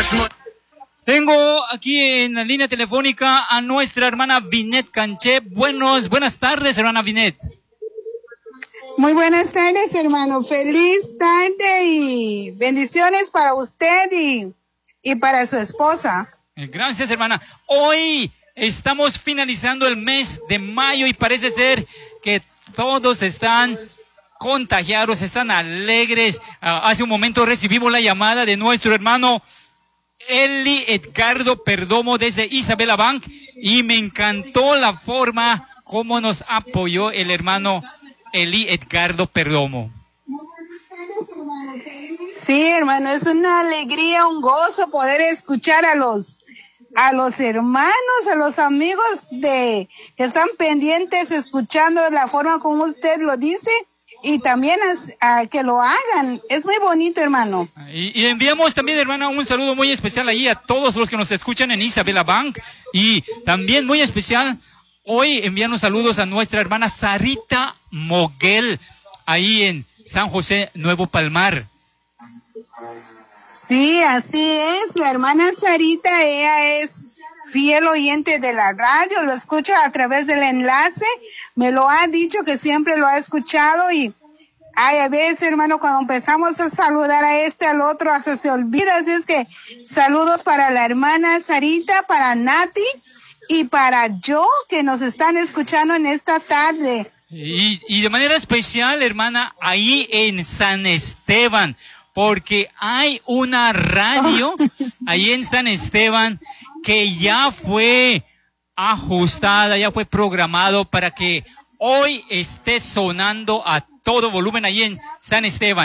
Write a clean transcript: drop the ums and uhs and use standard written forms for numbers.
Tengo aquí en la línea telefónica a nuestra hermana Vinet Canché. Buenas tardes, hermana Vinet. Muy buenas tardes, hermano. Feliz tarde y bendiciones para usted y para su esposa. Gracias, hermana. Hoy estamos finalizando el mes de mayo y parece ser que todos están contagiados, están alegres. Hace un momento recibimos la llamada de nuestro hermano Eli Edgardo Perdomo desde Isabela Bank y me encantó la forma como nos apoyó el hermano Eli Edgardo Perdomo. Sí, hermano, es una alegría, un gozo poder escuchar a los hermanos, a los amigos que están pendientes, escuchando la forma como usted lo dice y también a que lo hagan. Es muy bonito, hermano. Y enviamos también, hermana, un saludo muy especial ahí a todos los que nos escuchan en Isabela Bank y también muy especial. Hoy enviamos saludos a nuestra hermana Sarita Moguel, ahí en San José, Nuevo Palmar. Sí, así es. La hermana Sarita, ella es fiel oyente de la radio, lo escucha a través del enlace. Me lo ha dicho que siempre lo ha escuchado y a veces, hermano, cuando empezamos a saludar a este, al otro, hasta se olvida. Así es que saludos para la hermana Sarita, para Nati y para yo, que nos están escuchando en esta tarde. Y de manera especial, hermana, ahí en San Esteban, porque hay una radio ahí en San Esteban que ya fue ajustada, ya fue programado para que hoy esté sonando a todo volumen ahí en San Esteban.